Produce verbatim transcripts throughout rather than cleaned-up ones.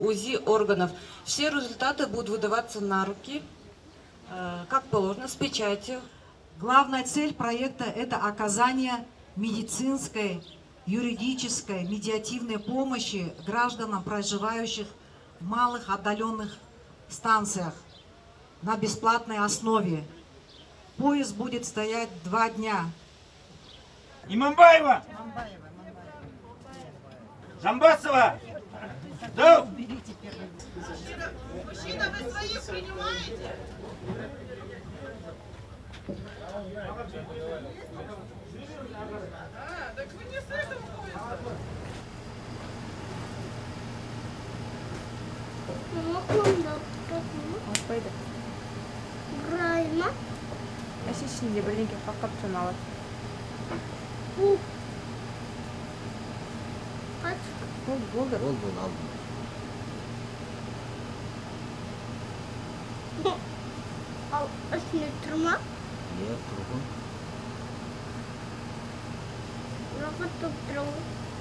УЗИ органов. Все результаты будут выдаваться на руки, как положено, с печатью. Главная цель проекта – это оказание медицинской, юридической, медиативной помощи гражданам, проживающих в малых отдаленных станциях на бесплатной основе. Поезд будет стоять два дня. Имамбаева! Жамбасова! Да! Мужчина, вы своих принимаете? А, так вы не с этого поезда. Алпайды. Брайма. Әсе ішінде бірдеңке қақап тұрын алады. Kaç? Болды, болды. Ол бол алдым. Al üstüne tırma. Е, тұрғын. Rahat tutturma.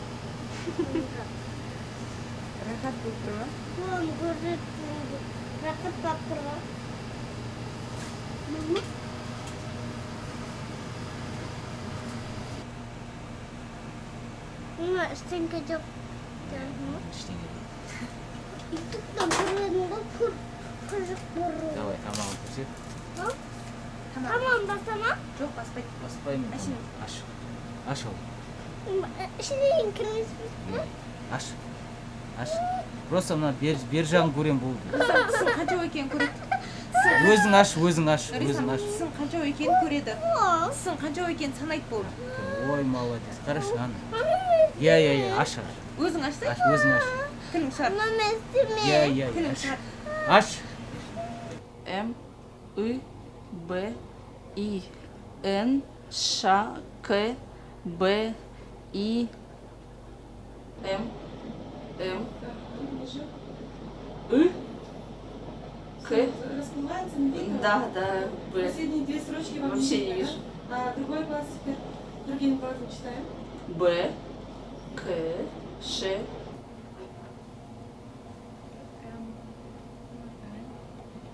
Рахат болып тұр ма? Вон горит. Rahat tutturma. Mama. Mama stinker job. Ештеңе. Itu tak berenda kur. Kırık burun. Давай, тамағын көрсет. Tamam basama. Жоқ, баспайды. Баспаймын. Әшейін. Аш. Аш ол. Şimdi kırmızı. Аш. Аш. Просто мына бер бер жағын көрем болды. Тісің қанша екенін көреді. Өзің аш, өзің аш, өзің аш. Тісің қанша екенін көреді. Тісің қанша екенін санайды болды. Ой, молодец. Хорошо, ана. Я, я, я, аш. Өзің ашсай? Аш, өзің аш. Тілің шығар. Mama istemiyor. Я, я, я. Тілің шығар. Аш. М, И, Б, И, Н, Ш, К, Б, И, М, М, И, К. Расплывается, не видно? Да, да, Б. Последние две строчки вам Вообще не видно. вижу. А другой класс теперь другими буквами читаем. Б, К, Ш,